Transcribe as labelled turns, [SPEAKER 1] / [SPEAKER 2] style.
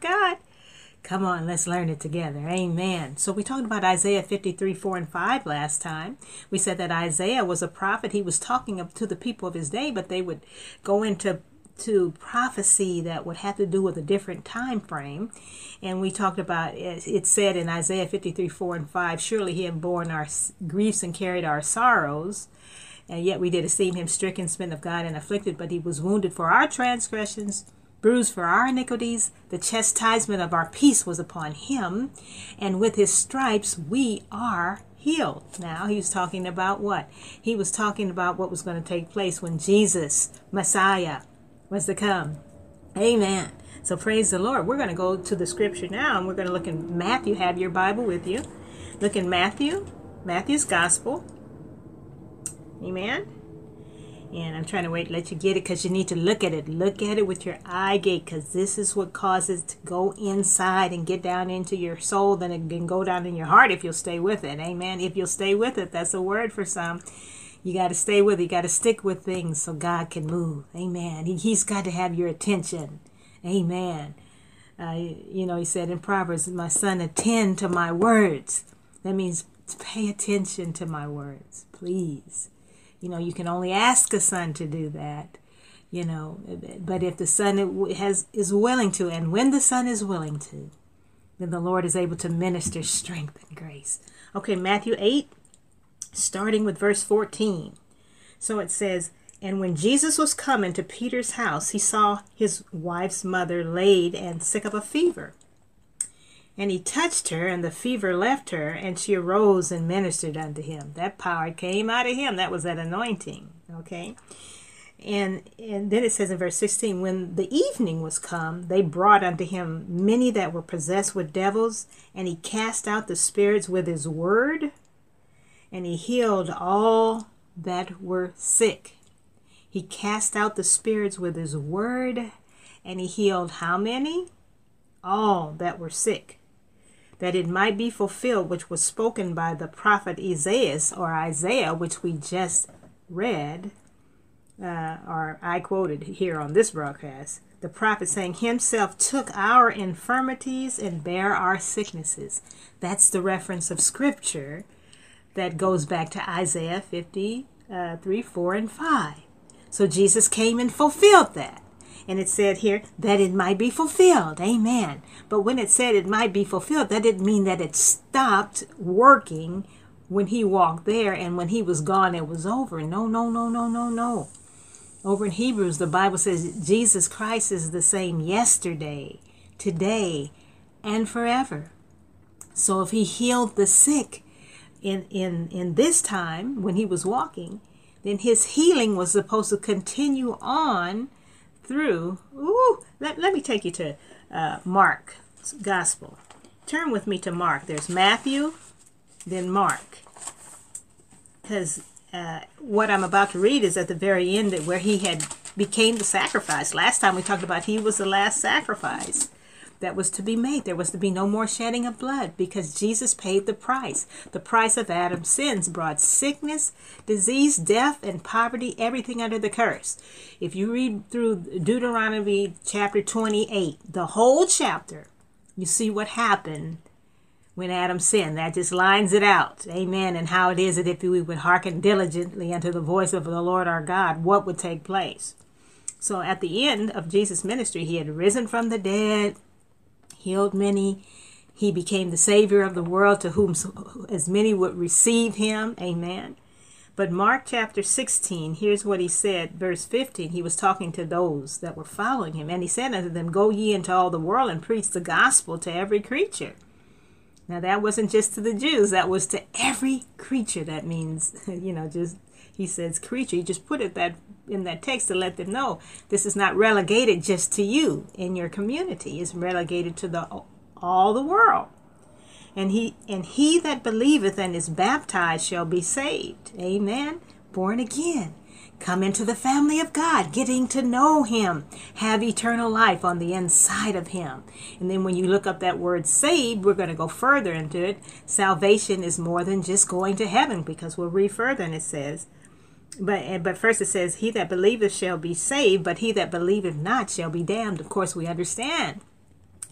[SPEAKER 1] God? Come on, let's learn it together. Amen. So we talked about Isaiah 53, 4 and 5 last time. We said that Isaiah was a prophet. He was talking to the people of his day, but they would go into prophecy that would have to do with a different time frame. And we talked about, it said in Isaiah 53, 4 and 5, surely he had borne our griefs and carried our sorrows. And yet we did esteem him stricken, smitten of God, and afflicted. But he was wounded for our transgressions, bruised for our iniquities. The chastisement of our peace was upon him, and with his stripes we are healed. Now, he was talking about what? He was talking about what was going to take place when Jesus, Messiah, was to come. Amen. So praise the Lord. We're going to go to the scripture now, and we're going to look in Matthew. Have your Bible with you. Look in Matthew's Gospel. Amen. And I'm trying to let you get it, because you need to look at it. Look at it with your eye gate, because this is what causes it to go inside and get down into your soul. Then it can go down in your heart if you'll stay with it. Amen. If you'll stay with it, that's a word for some. You got to stay with it. You got to stick with things so God can move. Amen. He's got to have your attention. Amen. He said in Proverbs, my son, attend to my words. That means pay attention to my words, please. You can only ask a son to do that, but if the son is willing to, and when the son is willing to, then the Lord is able to minister strength and grace. Okay, Matthew 8, starting with verse 14. So it says, and when Jesus was come into Peter's house, he saw his wife's mother laid and sick of a fever. And he touched her, and the fever left her, and she arose and ministered unto him. That power came out of him. That was that anointing. Okay? And then it says in verse 16, when the evening was come, they brought unto him many that were possessed with devils, and he cast out the spirits with his word, and he healed all that were sick. He cast out the spirits with his word, and he healed how many? All that were sick, that it might be fulfilled which was spoken by the prophet Isaiah, which we just read, or I quoted here on this broadcast. The prophet saying, himself took our infirmities and bare our sicknesses. That's the reference of scripture that goes back to Isaiah 53, 4 and 5. So Jesus came and fulfilled that. And it said here that it might be fulfilled. Amen. But when it said it might be fulfilled, that didn't mean that it stopped working when he walked there, and when he was gone, it was over. No. Over in Hebrews, the Bible says Jesus Christ is the same yesterday, today, and forever. So if he healed the sick in this time when he was walking, then his healing was supposed to continue on through. Let me take you to Mark's Gospel. Turn with me to Mark. There's Matthew, then Mark. Because what I'm about to read is at the very end, where he had became the sacrifice. Last time we talked about he was the last sacrifice that was to be made. There was to be no more shedding of blood, because Jesus paid the price. The price of Adam's sins brought sickness, disease, death, and poverty, everything under the curse. If you read through Deuteronomy chapter 28, the whole chapter, you see what happened when Adam sinned. That just lines it out. Amen. And how it is that if we would hearken diligently unto the voice of the Lord our God, what would take place. So at the end of Jesus' ministry, he had risen from the dead, healed many. He became the Savior of the world, to whom as many would receive him. Amen. But Mark chapter 16, here's what he said, verse 15. He was talking to those that were following him. And he said unto them, go ye into all the world and preach the gospel to every creature. Now that wasn't just to the Jews. That was to every creature. That means, just, he says creature. He just put it that in that text to let them know this is not relegated just to you in your community. It's relegated to all the world. And he that believeth and is baptized shall be saved. Amen. Born again. Come into the family of God, getting to know him, have eternal life on the inside of him. And then when you look up that word saved, we're going to go further into it. Salvation is more than just going to heaven, because we'll read further and it says, but first it says, he that believeth shall be saved, but he that believeth not shall be damned. Of course, we understand